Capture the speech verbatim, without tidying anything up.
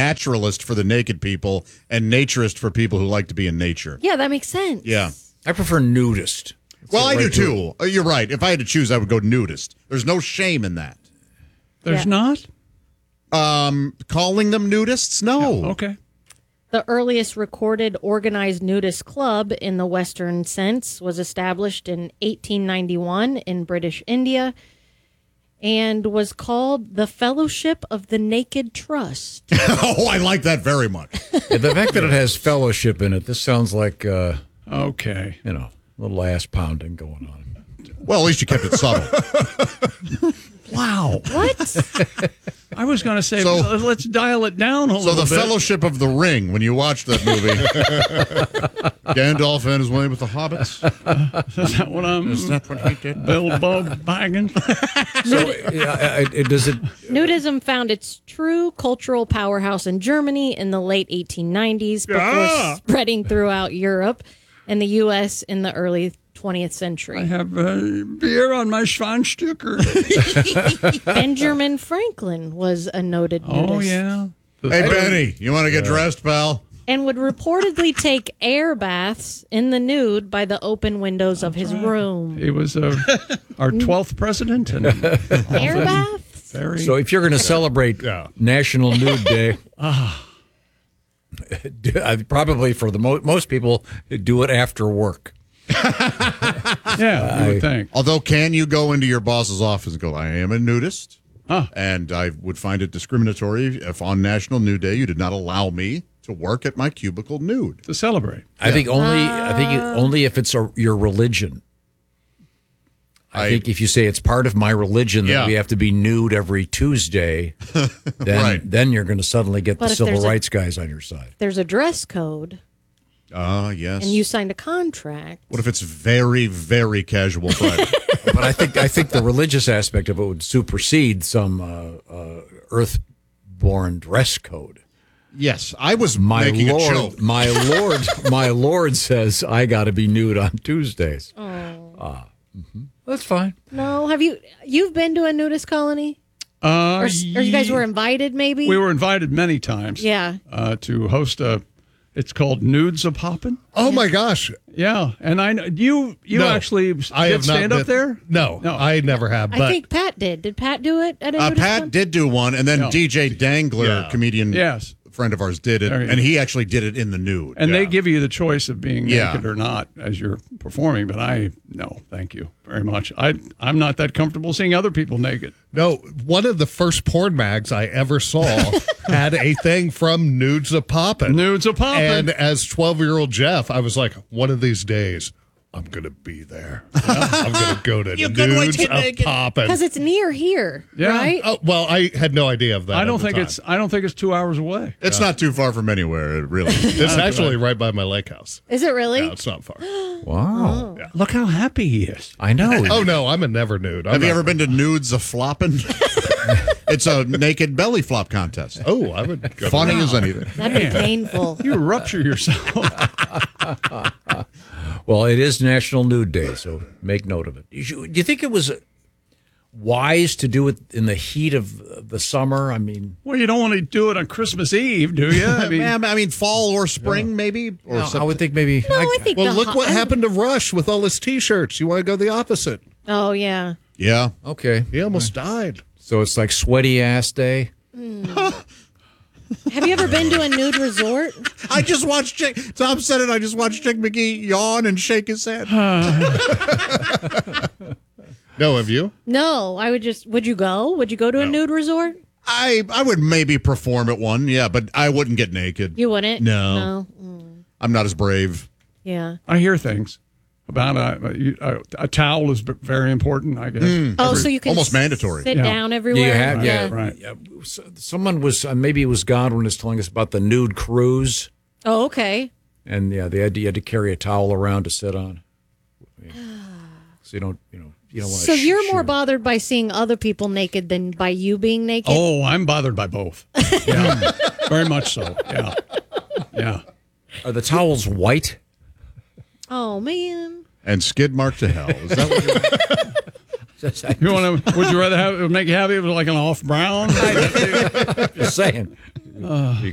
naturalist for the naked people and naturist for people who like to be in nature. Yeah, that makes sense. Yeah. I prefer nudist. Well, I right do to too. Uh, You're right. If I had to choose, I would go nudist. There's no shame in that. There's Yeah. not? Um, calling them nudists? No. Okay. The earliest recorded organized nudist club in the Western sense was established in eighteen ninety-one in British India and was called the Fellowship of the Naked Trust. Oh, I like that very much. Yeah, the fact that it has fellowship in it, this sounds like, uh, Okay. you know, a little ass pounding going on. Well, at least you kept it subtle. Wow. What? I was going to say, So- well, let's dial it down a So little the bit. Fellowship of the Ring, when you watch that movie, Gandalf and his way with the hobbits. Is that what I'm... Is that what he did? Bilbo Baggins? So, uh, it, does it... Nudism found its true cultural powerhouse in Germany in the late eighteen nineties before Ah! spreading throughout Europe and the U S in the early twentieth century. I have uh, beer on my Schweinstücker. Benjamin Franklin was a noted nudist. Oh, yeah. Hey, Benny, you want to get dressed, pal? And would reportedly take air baths in the nude by the open windows of his room. He was uh, our twelfth president. And Air baths? very... So if you're going to celebrate Yeah. National Nude Day, do- uh, probably for the mo- most people, do it after work. yeah, you would think. Although, can you go into your boss's office and go, I am a nudist, Huh. and I would find it discriminatory if on National Nude Day you did not allow me to work at my cubicle nude. To celebrate. I think only. I think it, only if it's a, your religion. I, I- think if you say it's part of my religion that Yeah. we have to be nude every Tuesday, then Right. then you're going to suddenly get But the if civil there's a- rights guys on your side. There's a dress code, Ah, yes. and you signed a contract. What if it's very, very casual Friday? But I think I think the religious aspect of it would supersede some uh, uh, earth-born dress code. Yes, I was My making a lord, joke. my lord, my lord says I got to be nude on Tuesdays. Oh. Ah, mhm. That's fine. No, have you? You've been to a nudist colony, Uh, or, or you guys were invited? Maybe. We were invited many times. Yeah. Uh, to host a. It's called Nudes of Poppin'. Oh my gosh! Yeah, and I know you. You No, actually I did have not stand up been- there. No, No. I never have. But I think Pat did. Did Pat do it at a Uh, nudist Pat con- did do one, and then No. D J Dangler, Yeah. comedian, Yes. friend of ours, did it, There you and go. he actually did it in the nude. And Yeah. they give you the choice of being Yeah. naked or not as you're performing. But I no, thank you very much. I I'm not that comfortable seeing other people naked. no, one of the first porn mags I ever saw had a thing from Nudes of Poppin'. Nudes of Poppin'. And as twelve-year-old Jeff, I was like, one of these days, I'm going to be there. I'm going to go to Nudes of Poppin'. Because it's near here, Yeah. right? Oh, well, I had no idea of that. I at don't the think time. it's I don't think it's two hours away. It's not too far from anywhere, it really. It's actually right by my lake house. Is it really? No, it's not far. Wow, Look how happy he is. I know. Oh no, I'm a never nude. I'm Have you not- ever been to Nudes of Floppin'? It's a naked belly flop contest. Oh, I would. Go to Funny that. as anything. That'd be painful. You rupture yourself. Well, it is National Nude Day, so make note of it. You should- Do you think it was wise to do it in the heat of the summer? I mean, Well, you don't want to do it on Christmas Eve, do you? I mean, Man, I mean, fall or spring, maybe? Or I Sep- would think maybe. No, I think. Well, the look hot- what happened to Rush with all his T-shirts. You want to go the opposite? Oh yeah. Yeah. Okay, He almost died. so it's like sweaty ass day. Have you ever been to a nude resort? I just watched Chick. Tom said it. I just watched Chick McGee yawn and shake his head. No, have you? No, I would just. Would you go? Would you go to a nude resort? I I would maybe perform at one, yeah, but I wouldn't get naked. You wouldn't. No. No. Mm, I'm not as brave. yeah. I hear things about a, a, a towel is very important, I guess. Oh, so you can Almost s- mandatory. Sit Yeah. down everywhere. You have, yeah, right. yeah. S- Someone was uh, maybe it was Godwin was telling us about the nude cruise, Oh, okay. and yeah, they had to, you had to carry a towel around to sit on, so you don't, you know, you don't want. So you're more bothered by seeing other people naked than by you being naked? Oh, I'm bothered by both. Yeah, very much so. Yeah, yeah. Are the towels white? Oh, man. And skid mark to hell. Is that what you're... You want to? Would you rather have it make you happy if it was like an off brown? Just saying.